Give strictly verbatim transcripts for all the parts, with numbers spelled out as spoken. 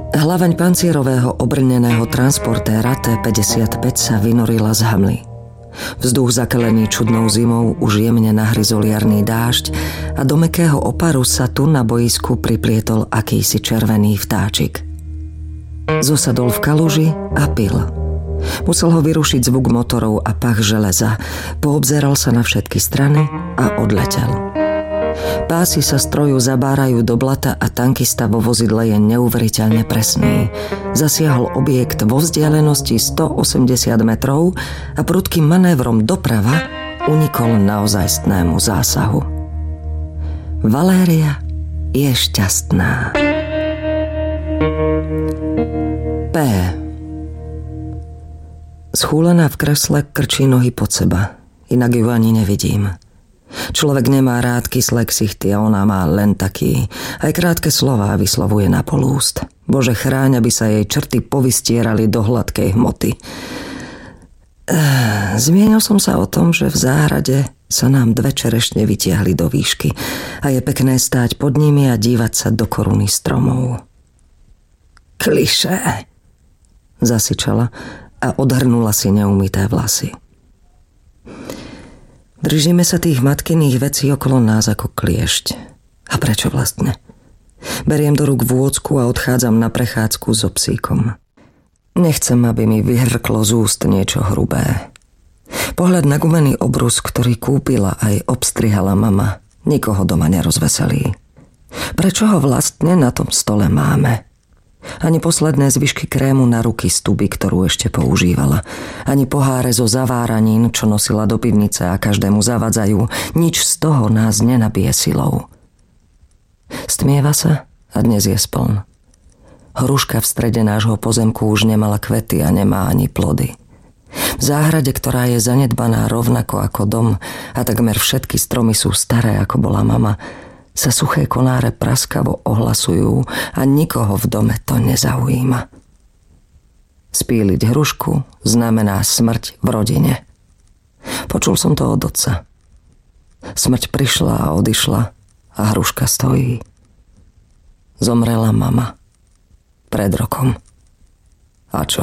Hlavaň pancierového obrneného transportéra té päťdesiatpäť sa vynorila z hamly. Vzduch zakalený čudnou zimou už jemne nahryzol jarný dážď a do mäkkého oparu sa tu na boisku priplietol akýsi červený vtáčik. Zosadol v kaluži a pil. Musel ho vyrušiť zvuk motorov a pach železa. Poobzeral sa na všetky strany a odletel. Pásy sa stroju zabárajú do blata a tankista vo vozidle je neuveriteľne presný. Zasiahol objekt vo vzdialenosti stoosemdesiat metrov a prudkým manévrom doprava unikol naozajstnému zásahu. Valéria je šťastná. P. Schúlená v kresle krčí nohy pod seba, inak ju ani nevidím. Človek nemá rád kyslé ksichty a ona má len taký. Aj krátke slová vyslovuje na polúst. Bože chráň, aby sa jej črty povystierali do hladkej hmoty. Zmienil som sa o tom, že v záhrade sa nám dve čerešne vytiahli do výšky a je pekné stáť pod nimi a dívať sa do koruny stromov. Klišé, zasyčala a odhrnula si neumyté vlasy. Držíme sa tých matkyných vecí okolo nás ako kliešť. A prečo vlastne? Beriem do rúk vôcku a odchádzam na prechádzku so psíkom. Nechcem, aby mi vyhrklo z úst niečo hrubé. Pohľad na gumený obrus, ktorý kúpila aj obstrihala mama, nikoho doma nerozveselí. Prečo ho vlastne na tom stole máme? Ani posledné zvyšky krému na ruky z tuby, ktorú ešte používala. Ani poháre zo zaváranín, čo nosila do pivnice a každému zavadzajú. Nič z toho nás nenabije silou. Stmieva sa a dnes je spln. Hruška v strede nášho pozemku už nemala kvety a nemá ani plody. V záhrade, ktorá je zanedbaná rovnako ako dom a takmer všetky stromy sú staré, ako bola mama, sa suché konáre praskavo ohlasujú a nikoho v dome to nezaujíma. Spíliť hrušku znamená smrť v rodine. Počul som to od otca. Smrť prišla a odišla a hruška stojí. Zomrela mama. Pred rokom. A čo?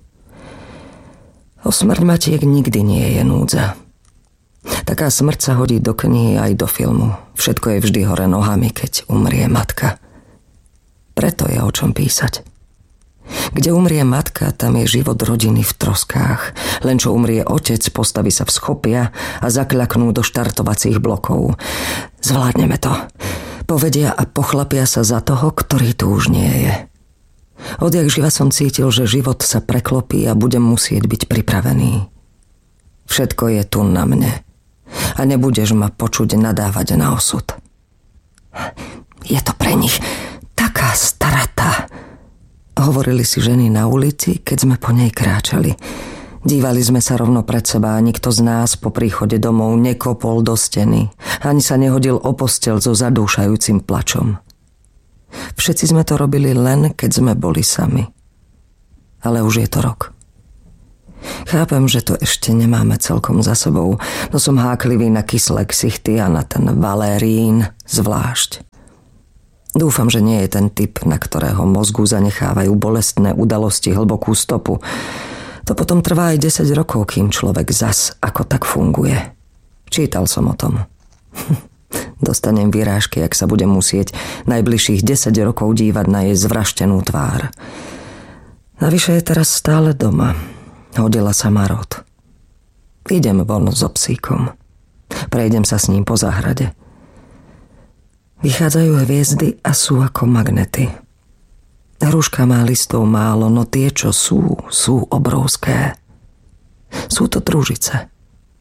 O smrť matiek nikdy nie je núdza. Taká smrť sa hodí do knihy aj do filmu. Všetko je vždy hore nohami, keď umrie matka. Preto je o čom písať. Kde umrie matka, tam je život rodiny v troskách. Len čo umrie otec, postaví sa vschopia a zakľaknú do štartovacích blokov. Zvládneme to. Povedia a pochlapia sa za toho, ktorý tu už nie je. Odjak živa som cítil, že život sa preklopí a budem musieť byť pripravený. Všetko je tu na mne. A nebudeš ma počuť nadávať na osud. Je to pre nich taká starata, hovorili si ženy na ulici, keď sme po nej kráčali. Dívali sme sa rovno pred seba a nikto z nás po príchode domov nekopol do steny, ani sa nehodil o posteľ so zadúšajúcim plačom. Všetci sme to robili len, keď sme boli sami. Ale už je to rok. Chápem, že to ešte nemáme celkom za sebou, no som háklivý na kyslé ksichty a na ten Valérín zvlášť. Dúfam, že nie je ten typ, na ktorého mozgu zanechávajú bolestné udalosti hlbokú stopu. To potom trvá aj desať rokov, kým človek zas ako tak funguje. Čítal som o tom. Dostanem vyrážky, ak sa budem musieť najbližších desať rokov dívať na jej zvraštenú tvár. Navyše je teraz stále doma. Hodila sa marot. Idem von so psíkom. Prejdem sa s ním po záhrade. Vychádzajú hviezdy a sú ako magnety. Hruška má listov málo, no tie, čo sú, sú obrovské. Sú to družice.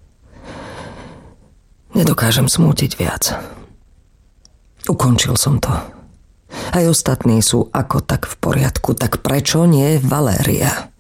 Nedokážem smútiť viac. Ukončil som to. Aj ostatní sú ako tak v poriadku, tak prečo nie Valéria?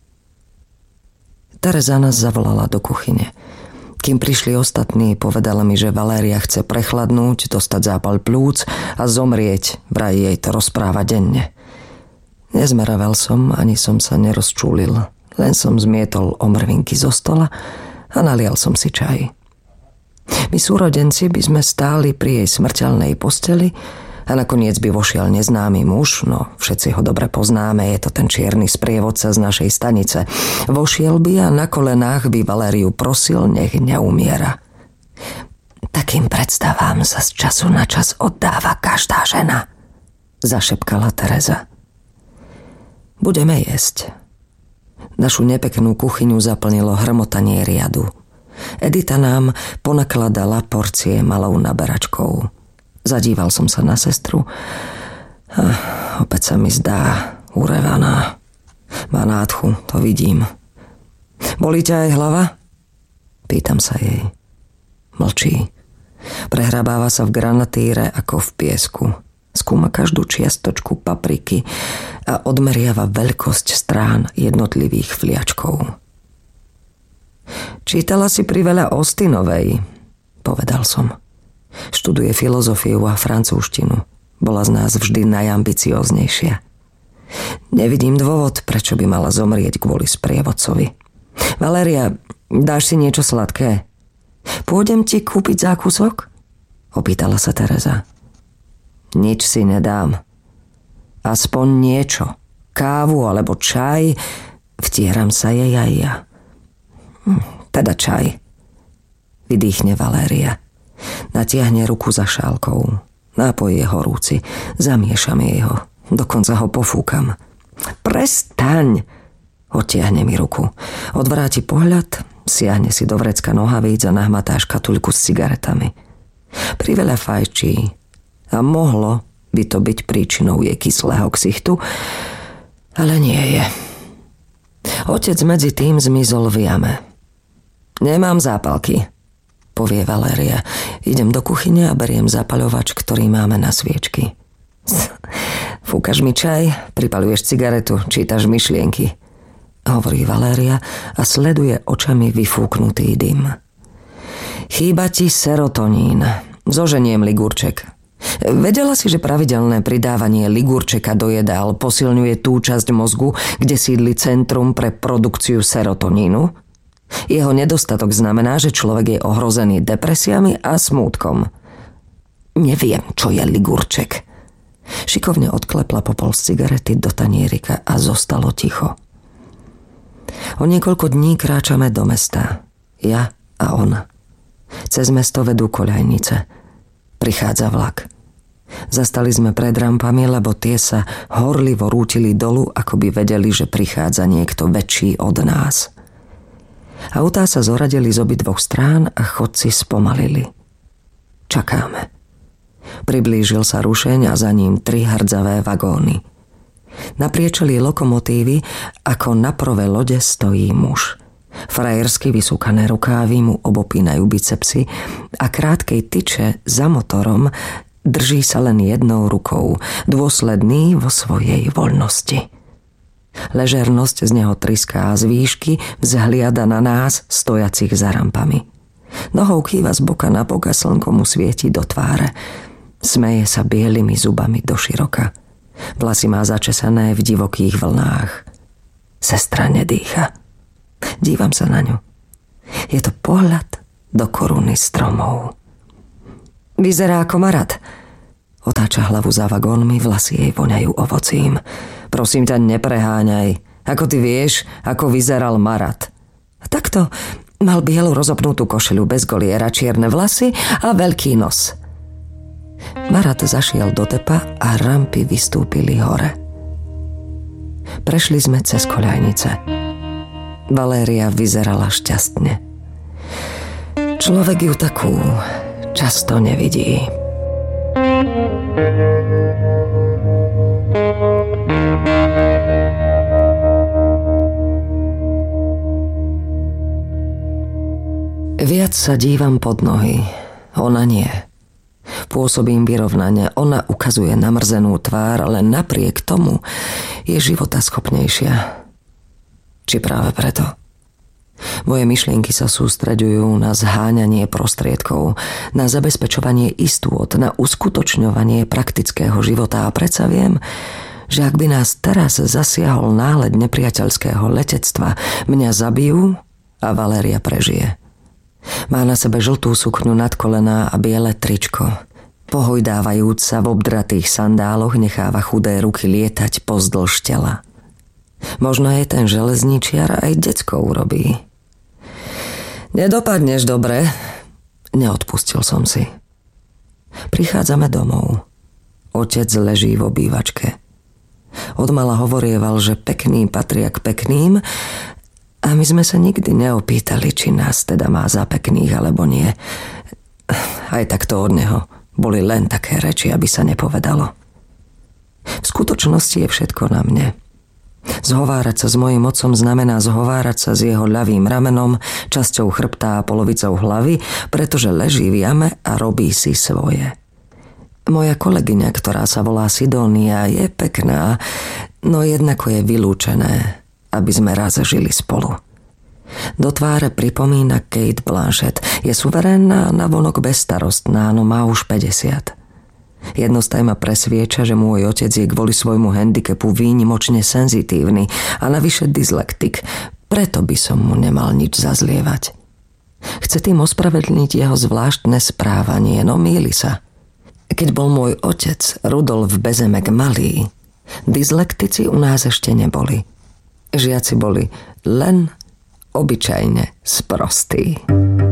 Tereza nás zavolala do kuchyne. Kým prišli ostatní, povedala mi, že Valéria chce prechladnúť, dostať zápal plúc a zomrieť, vraj jej to rozpráva denne. Nezmeravel som, ani som sa nerozčúlil, len som zmietol omrvinky zo stola a nalial som si čaj. My súrodenci by sme stáli pri jej smrteľnej posteli A nakoniec by vošiel neznámy muž, no všetci ho dobre poznáme, je to ten čierny sprievodca z našej stanice. Vošiel by a na kolenách by Valériu prosil, nech neumiera. Takým predstavám sa z času na čas oddáva každá žena, zašepkala Tereza. Budeme jesť. Našu nepeknú kuchyňu zaplnilo hrmotanie riadu. Edita nám ponakladala porcie malou naberačkou. Zadíval som sa na sestru a opäť sa mi zdá urevaná. Má nádchu, to vidím. Bolí ťa aj hlava? Pýtam sa jej. Mlčí. Prehrabáva sa v granatíre ako v piesku. Skúma každú čiastočku papriky a odmeriava veľkosť strán jednotlivých fliačkov. Čítala si priveľa Austinovej, povedal som. Študuje filozofiu a francúzštinu. Bola z nás vždy najambicioznejšia. Nevidím dôvod, prečo by mala zomrieť kvôli sprievodcovi. Valéria, dáš si niečo sladké? Pôjdem ti kúpiť zákusok? Opýtala sa Tereza. Nič si nedám. Aspoň niečo. Kávu alebo čaj. Vtieram sa jej aj ja. Hm, teda čaj. Vydýchne Valéria. Natiahne ruku za šálkou. Nápoj je horúci. Zamiešam jej ho. Dokonca ho pofúkam. Prestaň! Odtiahne mi ruku. Odvráti pohľad, siahne si do vrecka nohavíc a nahmatá škatuľku s cigaretami. Priveľa fajčí. A mohlo by to byť príčinou jej kyslého ksichtu, ale nie je. Otec medzi tým zmizol v jame. Nemám zápalky, povie Valéria. Idem do kuchyne a beriem zapaľovač, ktorý máme na sviečky. Fúkaš mi čaj, pripaľuješ cigaretu, čítaš myšlienky, hovorí Valéria a sleduje očami vyfúknutý dym. Chýba ti serotonín. Zoženiem ligurček. Vedela si, že pravidelné pridávanie ligurčeka do jedál posilňuje tú časť mozgu, kde sídli centrum pre produkciu serotonínu? Jeho nedostatok znamená, že človek je ohrozený depresiami a smútkom. Neviem, čo je ligurček. Šikovne odklepla popol z cigarety do tanierika a zostalo ticho. O niekoľko dní kráčame do mesta. Ja a ona. Cez mesto vedú koľajnice. Prichádza vlak. Zastali sme pred rampami, lebo tie sa horlivo rútili dolu, ako by vedeli, že prichádza niekto väčší od nás. Autá sa zoradili z obidvoch strán a chodci spomalili. Čakáme. Priblížil sa rušeň a za ním tri hrdzavé vagóny. Na priečelí lokomotívy ako na prvé lode stojí muž. Frajersky vysúkané rukávy mu obopínajú bicepsy a krátkej tyče za motorom drží sa len jednou rukou, dôsledný vo svojej voľnosti. Ležernosť z neho tryská a z výšky vzhliada na nás stojacich za rampami. Nohou kýva z boka na bok a slnko mu svieti do tváre. Smeje sa bielými zubami doširoka. Vlasy má začesané v divokých vlnách. Sestra nedýcha. Dívam sa na ňu. Je to pohľad do koruny stromov. Vyzerá ako Marat. Otáča hlavu za vagónmi, vlasy jej voňajú ovocím. Prosím ťa, nepreháňaj. Ako ty vieš, ako vyzeral Marat? Takto mal bielu rozopnutú košeľu bez goliera, čierne vlasy a veľký nos. Marat zašiel do depa a rampy vystúpili hore. Prešli sme cez koľajnice. Valéria vyzerala šťastne. Človek ju takú často nevidí. Viac sa dívam pod nohy. Ona nie. Pôsobím vyrovnane. Ona ukazuje namrzenú tvár, ale napriek tomu je životaschopnejšia. Či práve preto? Moje myšlienky sa sústreďujú na zháňanie prostriedkov, na zabezpečovanie istôt, na uskutočňovanie praktického života a predsa viem, že ak by nás teraz zasiahol nálet nepriateľského letectva, mňa zabijú a Valéria prežije. Má na sebe žltú sukňu nad kolená a biele tričko. Pohojdávajúc sa v obdratých sandáloch, necháva chudé ruky lietať pozdĺž tela. Možno je ten železničiar aj decko urobí. Nedopadneš dobre. Neodpustil som si. Prichádzame domov. Otec leží v obývačke. Odmala hovorieval, že pekný patria k pekným a my sme sa nikdy neopýtali, či nás teda má za pekných alebo nie. Aj tak to od neho boli len také reči, aby sa nepovedalo. V skutočnosti je všetko na mne. Zhovárať sa s mojím otcom znamená zhovárať sa s jeho ľavým ramenom, časťou chrbta a polovicou hlavy, pretože leží v jame a robí si svoje. Moja kolegyňa, ktorá sa volá Sidónia, je pekná, no jednako je vylúčené, aby sme raz žili spolu. Do tváre pripomína Kate Blanchett. Je suverénna a navonok bezstarostná, no má už päťdesiat. Jednostaj ma presvieča, že môj otec je kvôli svojmu handicapu výnimočne senzitívny a navyše dyslektik, preto by som mu nemal nič zazlievať. Chce tým ospravedlniť jeho zvláštne správanie, no mýli sa. Keď bol môj otec, Rudolf Bezemek, malý, dyslektici u nás ešte neboli. Žiaci boli len obyčajne sprostí.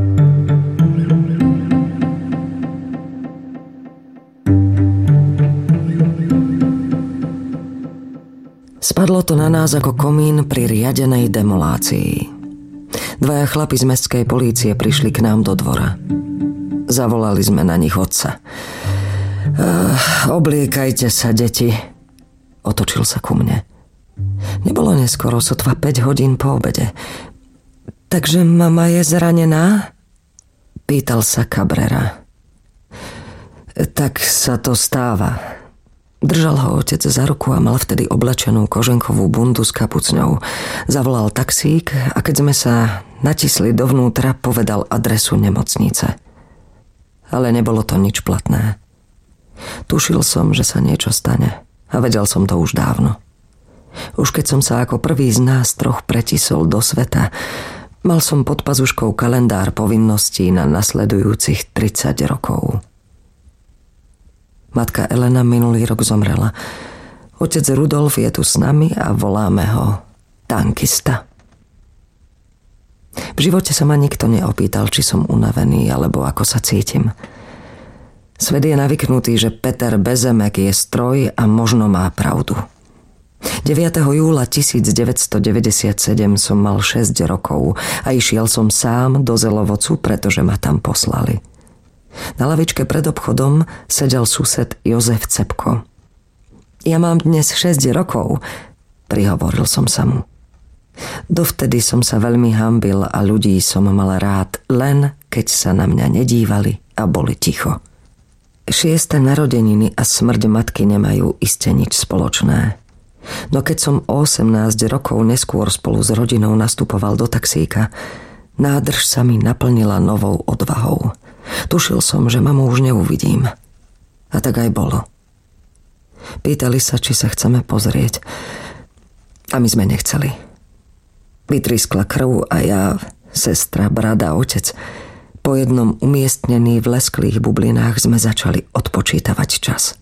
Spadlo to na nás ako komín pri riadenej demolácii. Dvaja chlapi z mestskej polície prišli k nám do dvora. Zavolali sme na nich otca. Uh, obliekajte sa, deti. Otočil sa ku mne. Nebolo neskoro, sotva päť hodín po obede. Takže mama je zranená? Pýtal sa Cabrera. Tak sa to stáva. Držal ho otec za ruku a mal vtedy oblečenú koženkovú bundu s kapucňou. Zavolal taxík a keď sme sa natisli dovnútra, povedal adresu nemocnice. Ale nebolo to nič platné. Tušil som, že sa niečo stane a vedel som to už dávno. Už keď som sa ako prvý z nás troch pretisol do sveta, mal som pod pazuškou kalendár povinností na nasledujúcich tridsať rokov. Matka Elena minulý rok zomrela. Otec Rudolf je tu s nami a voláme ho tankista. V živote sa ma nikto neopýtal, či som unavený alebo ako sa cítim. Svet je navyknutý, že Peter Bezemek je stroj a možno má pravdu. deviateho júla tisícdeväťstodeväťdesiatsedem som mal šesť rokov a išiel som sám do Zelovocu, pretože ma tam poslali. Na lavičke pred obchodom sedel sused Jozef Cepko. Ja mám dnes šesť rokov, prihovoril som sa mu. Dovtedy som sa veľmi hanbil a ľudí som mal rád, len keď sa na mňa nedívali a boli ticho. Šieste narodeniny a smrť matky nemajú iste nič spoločné. No keď som o osemnásť rokov neskôr spolu s rodinou nastupoval do taxíka, nádrž sa mi naplnila novou odvahou. Tušil som, že mamu už neuvidím. A tak aj bolo. Pýtali sa, či sa chceme pozrieť. A my sme nechceli. Vytriskla krv a ja, sestra, brat a otec, po jednom umiestnení v lesklých bublinách sme začali odpočítavať čas.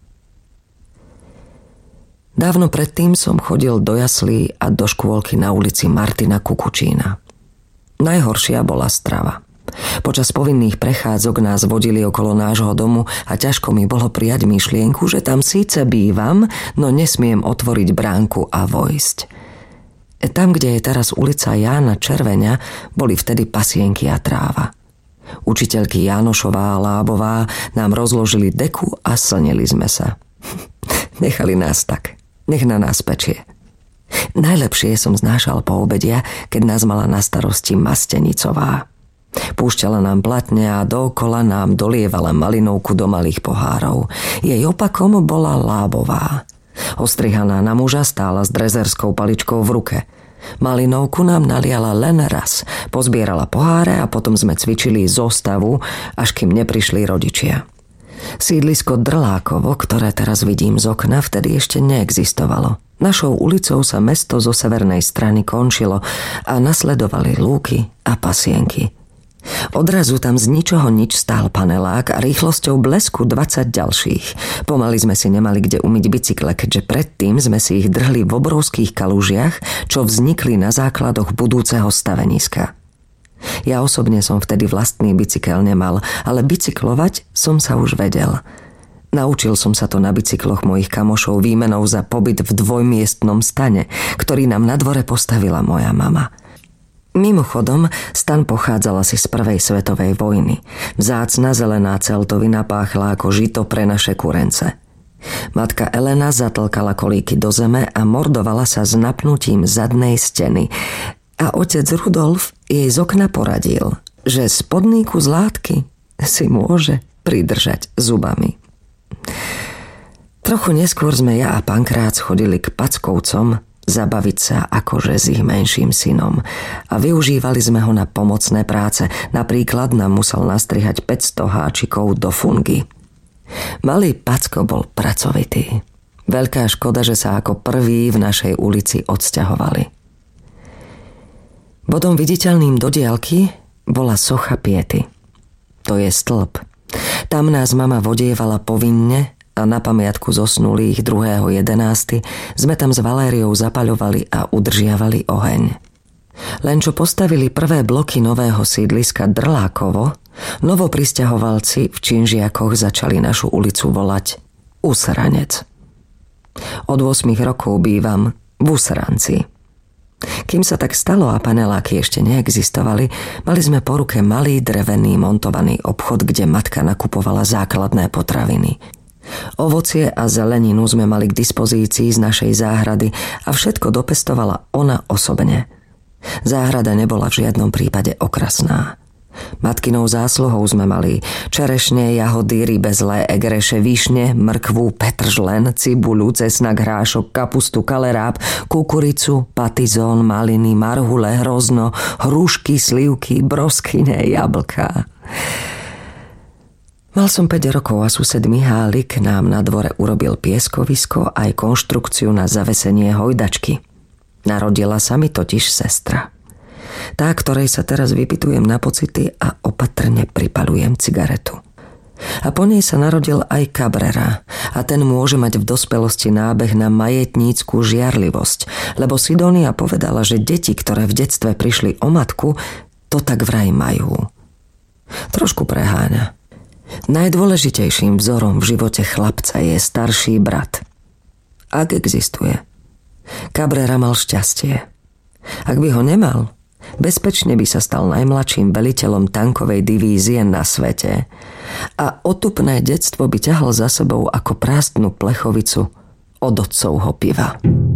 Dávno predtým som chodil do jaslí a do škôlky na ulici Martina Kukučína. Najhoršia bola strava. Počas povinných prechádzok nás vodili okolo nášho domu a ťažko mi bolo prijať myšlienku, že tam síce bývam, no nesmiem otvoriť bránku a vojsť. Tam, kde je teraz ulica Jána Červeňa, boli vtedy pasienky a tráva. Učiteľky Jánošová a Lábová nám rozložili deku a slnili sme sa. Nechali nás tak. Nech na nás pečie. Najlepšie som znášal po obedia, keď nás mala na starosti Mastenicová. Púšťala nám platne a dookola nám dolievala malinovku do malých pohárov. Jej opakom bola Lábová. Ostrihaná na muža stála s drezerskou paličkou v ruke. Malinovku nám naliala len raz. Pozbierala poháre a potom sme cvičili zostavu, až kým neprišli rodičia. Sídlisko Drlákovo, ktoré teraz vidím z okna, vtedy ešte neexistovalo. Našou ulicou sa mesto zo severnej strany končilo a nasledovali lúky a pasienky. Odrazu tam z ničoho nič stál panelák a rýchlosťou blesku dvadsať ďalších. Pomaly sme si nemali kde umyť bicykle, keďže predtým sme si ich drhli v obrovských kalužiach, čo vznikli na základoch budúceho staveniska. Ja osobne som vtedy vlastný bicykel nemal, ale bicyklovať som sa už vedel. Naučil som sa to na bicykloch mojich kamošov výmenou za pobyt v dvojmiestnom stane, ktorý nám na dvore postavila moja mama. Mimochodom, stan pochádzal asi z prvej svetovej vojny. Vzácna zelená celtovina páchla ako žito pre naše kurence. Matka Elena zatlkala kolíky do zeme a mordovala sa s napnutím zadnej steny. A otec Rudolf jej z okna poradil, že spodný kus látky si môže pridržať zubami. Trochu neskôr sme ja a Pankrác chodili k Packovcom zabaviť sa akože s ich menším synom a využívali sme ho na pomocné práce. Napríklad nám musel nastrihať päťsto háčikov do fungy. Malý Packo bol pracovitý. Veľká škoda, že sa ako prvý v našej ulici odsťahovali. Bodom viditeľným do diaľky bola socha Piety. To je stĺp. Tam nás mama vodievala povinne a na pamiatku zosnulých druhého jedenásteho sme tam s Valériou zapaľovali a udržiavali oheň. Len čo postavili prvé bloky nového sídliska Drlákovo, novoprisťahovalci v Činžiakoch začali našu ulicu volať Usranec. Od ôsmich rokov bývam v Usranci. Kým sa tak stalo a paneláky ešte neexistovali, mali sme po ruke malý drevený montovaný obchod, kde matka nakupovala základné potraviny. Ovocie a zeleninu sme mali k dispozícii z našej záhrady a všetko dopestovala ona osobne. Záhrada nebola v žiadnom prípade okrasná. Matkinou zásluhou sme mali čerešne, jahody, rybe, zlé, egreše, višne, mrkvu, petržlen, cibuľu, cesnak, hrášok, kapustu, kaleráb, kukuricu, patizón, maliny, marhule, hrozno, hrušky, slivky, broskyne, jablká. Mal som päť rokov a sused Mihálik nám na dvore urobil pieskovisko aj konštrukciu na zavesenie hojdačky. Narodila sa mi totiž sestra. Tá, ktorej sa teraz vypytujem na pocity a opatrne pripaľujem cigaretu. A po nej sa narodil aj Cabrera a ten môže mať v dospelosti nábeh na majetnícku žiarlivosť, lebo Sidonia povedala, že deti, ktoré v detstve prišli o matku, to tak vraj majú. Trošku preháňa. Najdôležitejším vzorom v živote chlapca je starší brat. Ak existuje. Cabrera mal šťastie. Ak by ho nemal, bezpečne by sa stal najmladším veliteľom tankovej divízie na svete a otupné detstvo by ťahal za sebou ako prázdnu plechovicu od otcovho piva.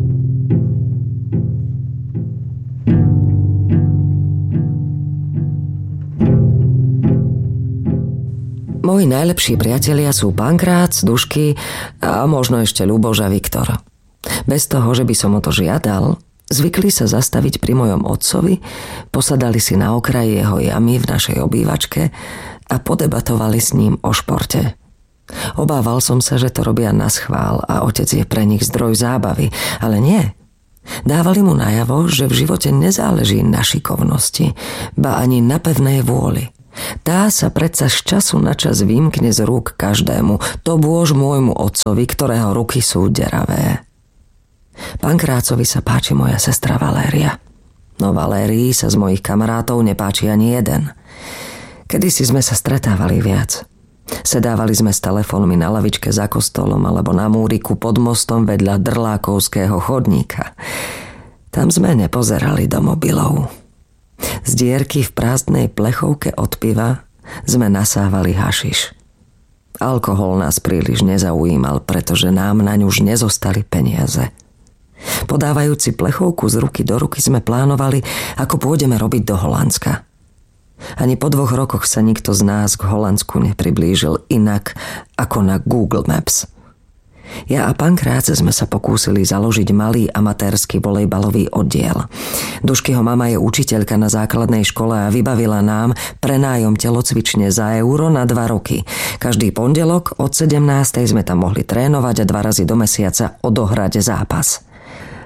Moji najlepší priatelia sú Pankrác, Dušky a možno ešte Ľuboš a Viktor. Bez toho, že by som o to žiadal, zvykli sa zastaviť pri mojom otcovi, posadali si na okraji jeho jamy v našej obývačke a podebatovali s ním o športe. Obával som sa, že to robia naschvál a otec je pre nich zdroj zábavy, ale nie. Dávali mu najavo, že v živote nezáleží na šikovnosti, ba ani na pevnej vôli. Tá sa predsa z času na čas vymkne z rúk každému, to bôž môjmu otcovi, ktorého ruky sú deravé. Pankrácovi sa páči moja sestra Valéria. No Valérii sa z mojich kamarátov nepáči ani jeden. Kedysi sme sa stretávali viac. Sedávali sme s telefónmi na lavičke za kostolom alebo na múriku pod mostom vedľa Drlákovského chodníka. Tam sme nepozerali do mobilov. Z dierky v prázdnej plechovke od piva sme nasávali hašiš. Alkohol nás príliš nezaujímal, pretože nám naň už nezostali peniaze. Podávajúci plechovku z ruky do ruky sme plánovali, ako pôjdeme robiť do Holandska. Ani po dvoch rokoch sa nikto z nás k Holandsku nepriblížil inak ako na Google Maps. Ja a Pankrác sme sa pokúsili založiť malý amatérsky volejbalový oddiel. Duškyho mama je učiteľka na základnej škole a vybavila nám prenájom telocvične za euro na dva roky. Každý pondelok od sedemnástej sme tam mohli trénovať a dva razy do mesiaca odohrať zápas.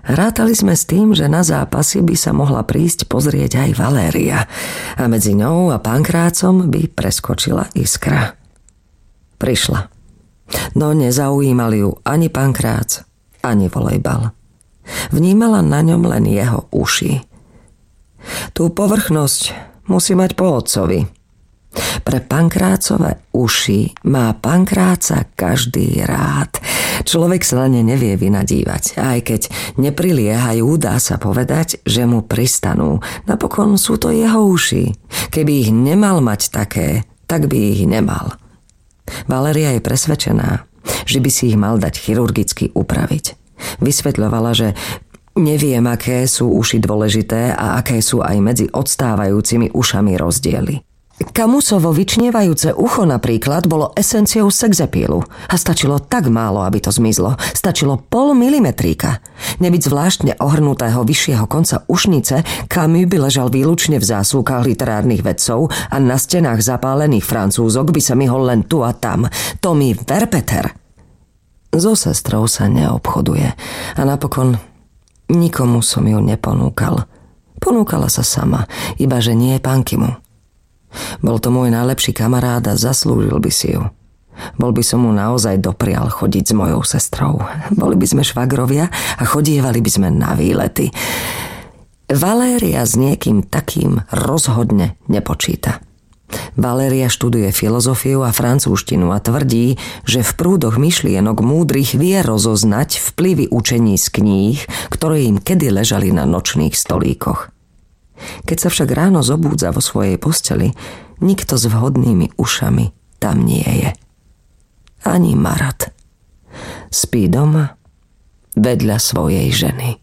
Rátali sme s tým, že na zápasy by sa mohla prísť pozrieť aj Valéria a medzi ňou a Pankrácom by preskočila iskra. Prišla. No nezaujímali ju ani Pankrác, ani volejbal. Vnímala na ňom len jeho uši. Tú povrchnosť musí mať po otcovi. Pre Pankrácové uši má Pankráca každý rád. Človek sa na ne nevie vynadívať. Aj keď nepriliehajú, dá sa povedať, že mu pristanú. Napokon sú to jeho uši. Keby ich nemal mať také, tak by ich nemal. Valéria je presvedčená, že by si ich mal dať chirurgicky upraviť. Vysvetľovala, že neviem, aké sú uši dôležité a aké sú aj medzi odstávajúcimi ušami rozdiely. Kamusovo vyčnievajúce ucho napríklad bolo esenciou sexepílu a stačilo tak málo, aby to zmizlo. Stačilo pol milimetríka. Nebyť zvláštne ohrnutého vyššieho konca ušnice, Camus by ležal výlučne v zásuvkách literárnych vedcov a na stenách zapálených Francúzok by sa myhol len tu a tam. Tommy Verpeter. So sestrou sa neobchoduje a napokon nikomu som ju neponúkal. Ponúkala sa sama, iba že nie Pankimu. Bol to môj najlepší kamarát a zaslúžil by si ju. Bol by som mu naozaj doprial chodiť s mojou sestrou. Boli by sme švagrovia a chodievali by sme na výlety. Valéria s niekým takým rozhodne nepočíta. Valéria študuje filozofiu a francúzštinu a tvrdí, že v prúdoch myšlienok múdrych vie rozoznať vplyvy učení z kníh, ktoré im kedy ležali na nočných stolíkoch. Keď sa však ráno zobúdza vo svojej posteli, nikto s vhodnými ušami tam nie je. Ani Marat. Spí doma vedľa svojej ženy.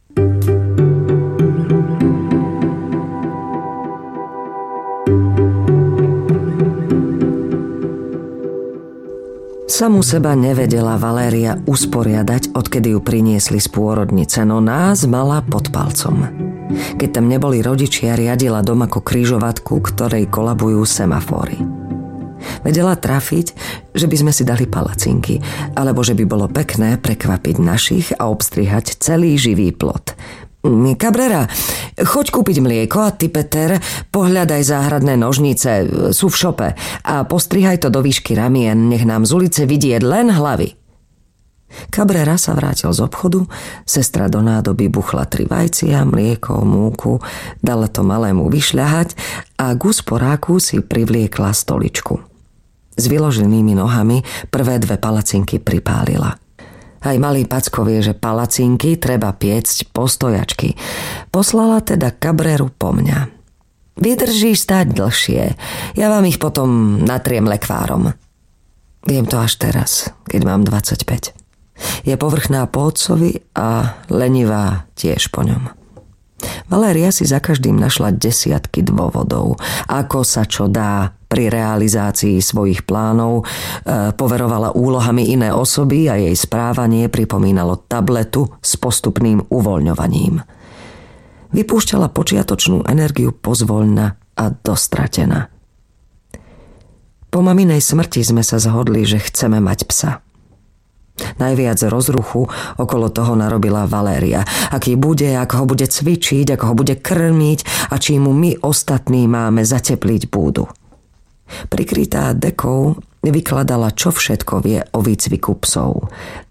Samu seba nevedela Valéria usporiadať, odkedy ju priniesli z pôrodnice, no nás mala pod palcom. Keď tam neboli rodičia, riadila dom ako križovatku, ktorej kolabujú semafóry. Vedela trafiť, že by sme si dali palacinky, alebo že by bolo pekné prekvapiť našich a obstrihať celý živý plod. Cabrera, choď kúpiť mlieko a ty, Peter, pohľadaj záhradné nožnice, sú v šope a postrihaj to do výšky ramien, nech nám z ulice vidieť len hlavy. Cabrera sa vrátil z obchodu, sestra do nádoby buchla tri vajcia, mlieko, múku, dala to malému vyšľahať a k úsporáku si privliekla stoličku. S vyloženými nohami prvé dve palacinky pripálila. Aj malý Packo vie, že palacinky treba piecť po stojačky. Poslala teda Cabreru po mňa. Vydrží stáť dlhšie, ja vám ich potom natriem lekvárom. Viem to až teraz, keď mám dvadsaťpäť. Je povrchná po otcovi a lenivá tiež po ňom. Valéria si za každým našla desiatky dôvodov, ako sa čo dá pri realizácii svojich plánov, e, poverovala úlohami iné osoby a jej správanie pripomínalo tabletu s postupným uvoľňovaním. Vypúšťala počiatočnú energiu pozvoľna a dostratená. Po maminej smrti sme sa zhodli, že chceme mať psa. Najviac rozruchu okolo toho narobila Valéria. Aký bude, ako ho bude cvičiť, ako ho bude krmiť a či mu my ostatní máme zatepliť búdu. Prikrytá dekou vykladala, čo všetko vie o výcviku psov.